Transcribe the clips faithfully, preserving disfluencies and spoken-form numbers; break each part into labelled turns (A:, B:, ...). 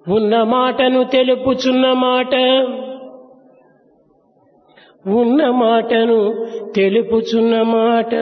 A: ఉన్న మాటను తెలుపుచున్న మాట ఉన్న మాటను తెలుపుచున్న మాట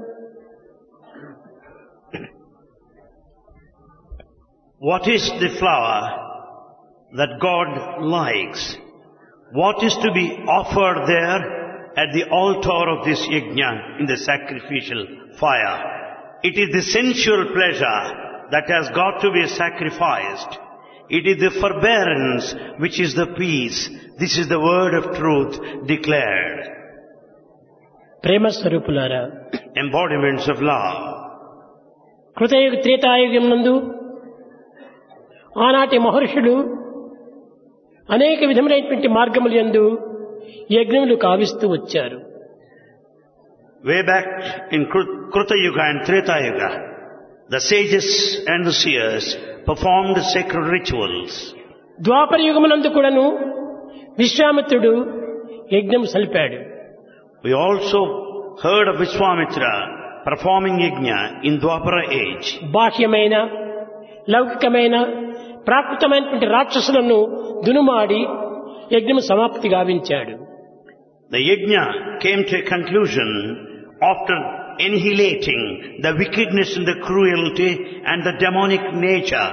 B: What is the flower that God likes? What is to be offered there at the altar of this yajna in the sacrificial fire? It is the sensual pleasure that has got to be sacrificed. It is the forbearance which is the peace. This is the word of truth declared.
A: ప్రేమ స్వరూపులారా,
B: Embodiments of love.
A: కృతయుగ Treta Yuga నందు ఆనాటి మహర్షులు అనేక విధములైనటువంటి మార్గముల యందు యజ్ఞములు కావిస్తూ వచ్చారు.
B: Way back in Kruta Yuga and Treta Yuga, the sages and the seers performed sacred rituals.
A: ద్వాపర యుగమునందు కూడాను విశ్వామిత్రుడు యజ్ఞం సలిపాడు.
B: We also heard of Vishwamitra performing yajna in Dwapara age.
A: బాహ్యమైన లౌకికమైన ప్రాకృతమైనటువంటి రాక్షసులను దునుమాడి యజ్ఞం సమాప్తి గావించాడు.
B: The yajna came to a conclusion after annihilating the wickedness and the cruelty and the demonic nature.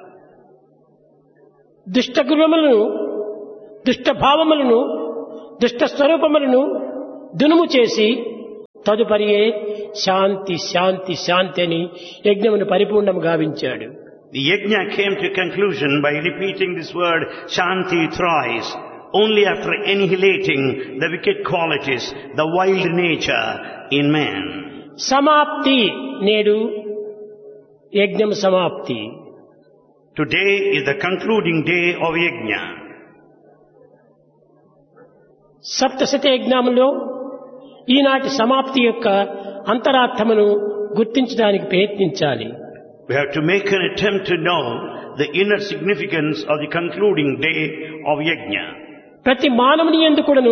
A: దుష్ట గుణములను దుష్ట భావములను దుష్ట స్వరూపములను దునుము చేసి తదుపరియే శాంతి శాంతి శాంతి అని యజ్ఞమును పరిపూర్ణం గావించాడు.
B: The yajna came to a conclusion by repeating this word Shanti thrice, only after annihilating the wicked qualities, the wild nature in man.
A: సమాప్తి నేడు యజ్ఞం సమాప్తి.
B: Today is the concluding day of yajna.
A: సప్తశత యజ్ఞములో ఈనాటి సమాప్తి యొక్క అంతరార్థమును గుర్తించడానికి ప్రయత్నించాలి.
B: We have to make an attempt to know the inner significance of the concluding day of yajna.
A: ప్రతి మానవుని యందు కూడాను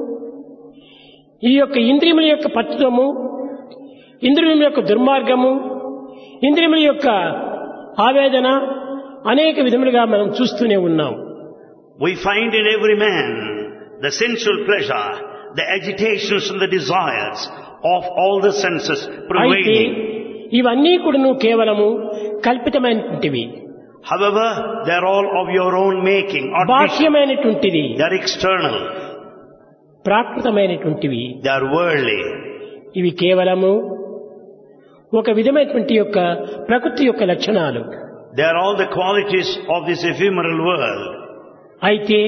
A: ఈ యొక్క ఇంద్రియముల యొక్క పట్టుదము, ఇంద్రియముల యొక్క దుర్మార్గము, ఇంద్రియముల యొక్క ఆవేదన అనేక విధములుగా మనం చూస్తూనే ఉన్నాం.
B: We find in every man the sensual pleasure, the agitations and the desires of all the senses prevailing.
A: ఇవన్నీ కూడాను కేవలము కల్పితమైనటువంటివి.
B: However, they are all of your own making.
A: బాహ్యమైనటువంటివి.
B: They are external.
A: ప్రాకృతమైనటువంటివి.
B: They are worldly.
A: ఇవి కేవలము ఒక విధమైనటువంటి యొక్క ప్రకృతి యొక్క లక్షణాలు.
B: They are all the qualities of this ephemeral world.
A: అయితే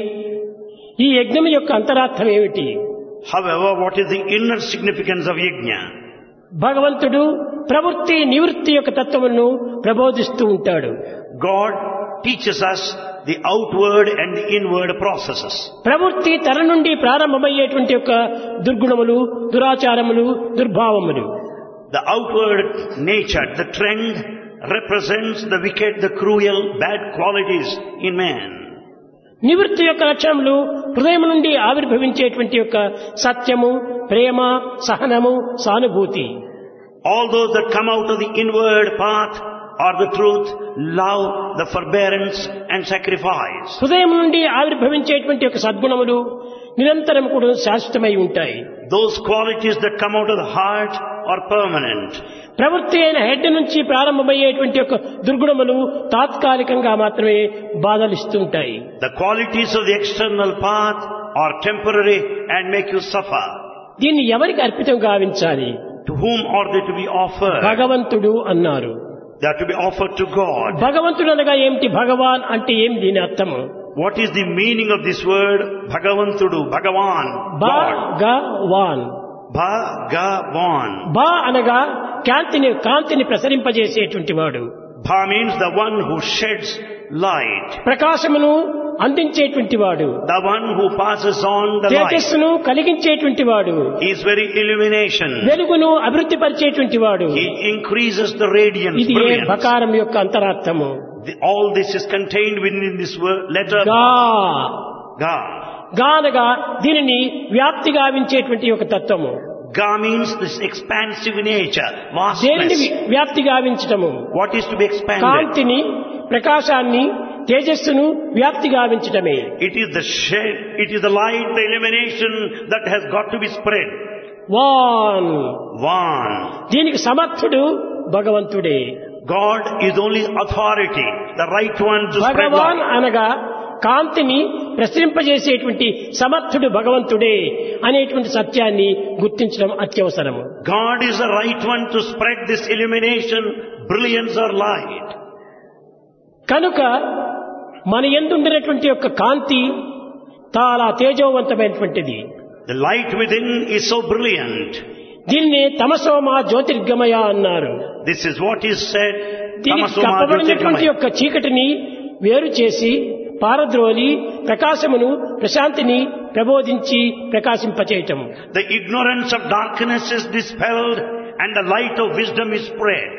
A: ఈ యజ్ఞం యొక్క అంతరార్థం ఏమిటి?
B: However, what is the inner significance of yajna?
A: భగవంతుడు ప్రవృత్తి నివృత్తి యొక్క తత్వమును ప్రబోధిస్తూ ఉంటాడు.
B: God teaches us the outward and the inward processes.
A: ప్రవృత్తి తన నుండి ప్రారంభమయ్యేటువంటి యొక్క దుర్గుణములు, దురాచారములు, దుర్భావములు.
B: The outward nature, the trend represents the wicked, the cruel, bad qualities in man.
A: నివృత్తి యొక్క లక్షణములు హృదయం నుండి ఆవిర్భవించేటువంటి యొక్క సత్యము, ప్రేమ, సహనము, సానుభూతి.
B: All those that come out of the inward path are the truth, love, the forbearance and sacrifice.
A: హృదయం నుండి ఆవిర్భవించేటువంటి యొక్క సద్గుణములు నిరంతరం కూడా శాశ్వతమై ఉంటాయి.
B: Those qualities that come out of the heart are permanent.
A: ప్రవృత్తి అయిన హెడ్ నుంచి ప్రారంభమయ్యేటువంటి యొక్క దుర్గుణములు తాత్కాలికంగా మాత్రమే బాధలిస్తుంటాయి.
B: The qualities of the external path are temporary and make you suffer.
A: దీన్ని ఎవరికి అర్పితం గావించాలి?
B: To whom are they to be offered?
A: భగవంతుడు అన్నారు.
B: They are to be offered to God.
A: భగవంతుడు అనగా ఏమిటి? భగవాన్ అంటే ఏం దీని అర్థము?
B: What is the meaning of this word Bhagavantudu, Bhagavan, God?
A: Bhagavan.
B: Bhagavan.
A: భా అనగా కాంతిని కాంతిని ప్రసరింపజేసేటువంటి వాడు.
B: Bha means the one who sheds light.
A: ప్రకాశమును అందించేటువంటి వాడు.
B: The one who passes on the light.
A: తేజస్సును కలిగించేటువంటి వాడు.
B: He is very illumination.
A: వెలుగును అభివృద్ధి పరిచేటువంటి వాడు.
B: He increases the radiance,
A: ఇది ఏ
B: brilliance.
A: భకారం యొక్క అంతరార్థము.
B: The, all this is contained within this word, letter
A: గా.
B: Ga.
A: గా అనగా దీనిని వ్యాప్తి గావించేటువంటి ఒక తత్వము.
B: Ga means this expansive nature,
A: దేనిని
B: vastness.
A: వ్యాప్తి గావించటము?
B: What is to be expanded?
A: కాంతిని, ప్రకాశాన్ని, తేజస్సును వ్యాప్తి గావించటమే.
B: It is the shade, it is the light, the illumination that has got to be spread.
A: Van
B: One.
A: దీనికి సమర్థుడు భగవంతుడే.
B: God is only authority, the right one to spread
A: Bhagavan
B: light.
A: అనగా కాంతిని ప్రసరింపజేసేటువంటి సమర్థుడు భగవంతుడే అనేటువంటి సత్యాన్ని గుర్తించడం అత్యవసరము.
B: God is the right one to spread this illumination, brilliance or light.
A: కనుక మన యందుండినటువంటి యొక్క కాంతి చాలా తేజోవంతమైనటువంటిది.
B: The light within is so brilliant.
A: దీన్ని తమసోమ జ్యోతిర్గమయ అన్నారు.
B: This is what is said.
A: దీనికి
B: Tamasoma
A: కప్పబడినటువంటి
B: Jyotirgamaya.
A: యొక్క చీకటిని వేరు చేసి పారద్రోలి ప్రకాశమును ప్రశాంతిని ప్రబోధించి ప్రకాశింపచేయటం.
B: The ignorance of darkness is dispelled and the light of wisdom is spread.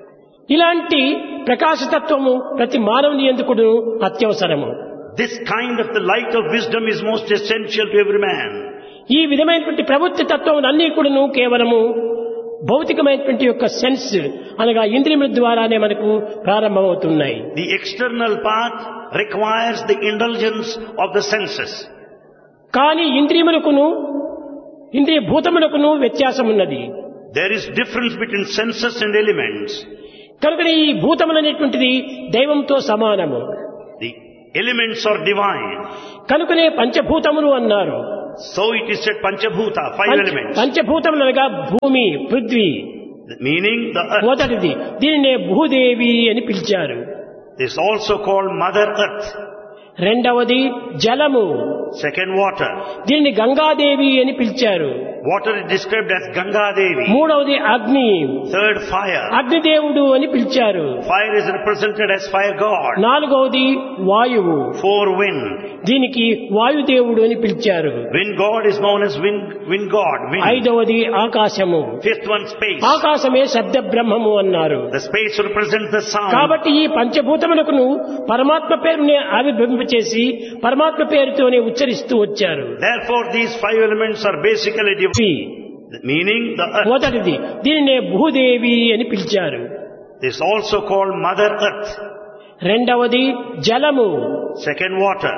A: ఇలాంటి ప్రకాశతత్వము ప్రతి మానవుని ఎందుకుడు అత్యవసరము.
B: This kind of the light of wisdom is most essential to every man.
A: ఈ విధమైనటువంటి ప్రవృత్తి తత్వం అన్ని కూడాను కేవలము భౌతికమైనటువంటి యొక్క సెన్స్ అనగా ఇంద్రియముల ద్వారానే మనకు ప్రారంభమవుతున్నాయి.
B: The external path requires the indulgence of the senses.
A: కానీ ఇంద్రియములకును ఇంద్రియ భూతములకును వ్యత్యాసం ఉన్నది.
B: There is difference between senses and elements.
A: కనుక ఈ భూతములనేటువంటిది దైవంతో సమానము.
B: The elements are divine.
A: కనుకనే పంచభూతములు అన్నారు.
B: So it is said Panchabhuta, five
A: పంచ-
B: elements.
A: పంచభూతములు అనగా భూమి, పృథ్వీ
B: Meaning the earth.
A: మొదటిది. దీనినే భూదేవి అని పిలిచారు.
B: This is also called Mother Earth.
A: రెండవది జలము.
B: Second, water.
A: దీనిని గంగాదేవి అని పిలిచారు.
B: Water is described as Ganga Devi.
A: మూడవది అగ్ని.
B: Third, fire.
A: అగ్నిదేవుడు అని పిలిచారు.
B: Fire is represented as fire god.
A: నాలుగవది వాయువు.
B: Four, wind.
A: దీనికి వాయుదేవుడు అని పిలిచారు.
B: Wind god is known as wind, wind god. Wind.
A: ఐదవది ఆకాశము.
B: Fifth one, space.
A: ఆకాశమే శబ్ద బ్రహ్మము అన్నారు.
B: The space represents the sound.
A: కాబట్టి ఈ పంచభూతములకును పరమాత్మ పేరునే ఆవిర్భవింపచేసి పరమాత్మ పేరుతోనే ఉచ్చరిస్తూ వచ్చారు.
B: Therefore, these five elements are basically divine. Meaning the earth.
A: మొదటిది దీనినే భూదేవి అని పిలిచారు.
B: This is also called Mother Earth.
A: రెండవది జలము.
B: Second, water.